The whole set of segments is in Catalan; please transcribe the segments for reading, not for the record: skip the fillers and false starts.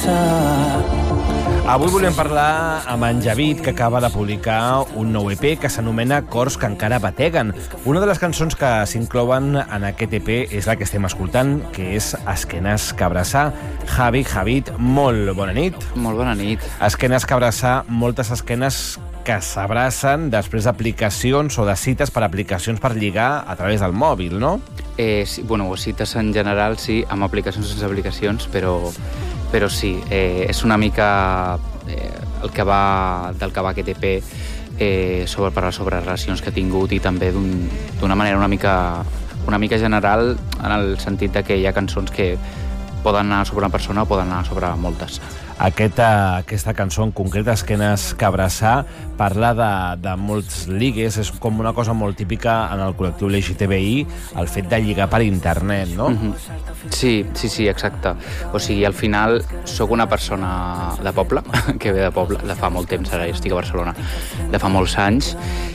Avui volem parlar amb en Javid, que acaba de publicar un nou EP que s'anomena Cors que encara bateguen. Una de les cançons que s'inclouen en aquest EP és la que estem escoltant, que és Esquenes que abraçar. Javid, molt bona nit. Molt bona nit. Esquenes que abraçar, moltes esquenes que s'abracen després d'aplicacions o de cites per aplicacions per lligar a través del mòbil, no? Sí, bueno, cites en general, sí, amb aplicacions o sense aplicacions, però sí, és una mica del que va aquest EP, parlar sobre relacions que he tingut i també d'una manera una mica general, en el sentit de que hi ha cançons que poden anar sobre una persona o poden anar sobre moltes. Aquesta cançó en concret, Esquenes que abraçar, parla de molts ligues, és com una cosa molt típica en el col·lectiu LGTBI, el fet de lligar per internet, no? Sí, exacte. O sigui, al final sóc una persona de poble, que ve de poble, de fa molt temps, ara jo estic a Barcelona, de fa molts anys,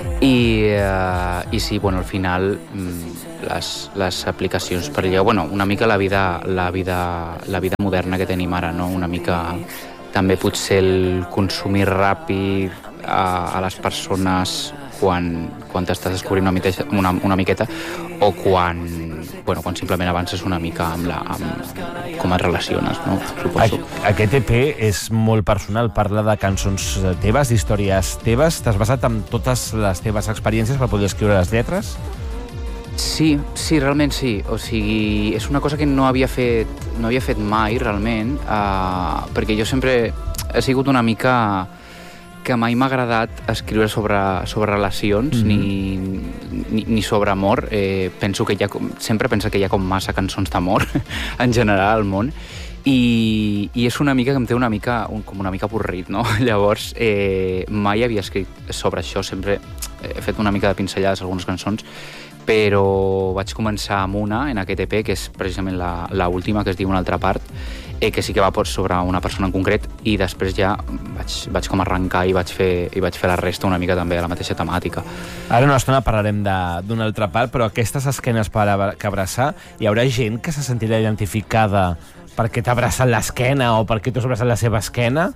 i sí, bueno, al final les aplicacions per lligar, bueno, una mica la vida moderna que tenim ara, no? Una mica també potser el consumir ràpid a les persones quan t'estàs descobrint una miqueta o quan simplement avances una mica amb com et relaciones, no? Suposo. Aquest EP és molt personal, parla de cançons teves, d'històries teves. T'has basat en totes les teves experiències per poder escriure les lletres? Sí, realment sí. O sigui, és una cosa que no havia fet mai, realment, perquè jo sempre he sigut una mica que mai m'ha agradat escriure sobre relacions ni sobre amor. Sempre penso que hi ha com massa cançons d'amor en general al món i és una mica que em té una mica avorrit, no? Llavors mai havia escrit sobre això, sempre he fet una mica de pinzellades a algunes cançons, però vaig començar amb una en aquest EP, que és precisament l'última, que es diu Una altra part, que sí que va sobre una persona en concret, i després ja vaig com arrencar i vaig fer la resta una mica també de la mateixa temàtica. Ara en una estona parlarem d'Una altra part, però aquestes esquenes que abraçar, hi haurà gent que se sentirà identificada perquè t'ha abraçat l'esquena o perquè tu has abraçat la seva esquena?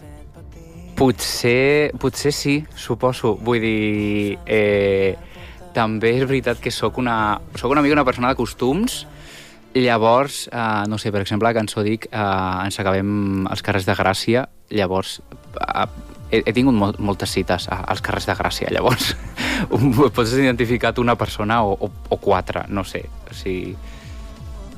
Potser sí, suposo. Vull dir, també és veritat que soc una mica una persona de costums. Llavors, no sé, per exemple, la cançó dic ens acabem als carrers de Gràcia. Llavors, he tingut moltes cites als carrers de Gràcia. Llavors, pots identificar una persona o quatre, no sé. O sigui,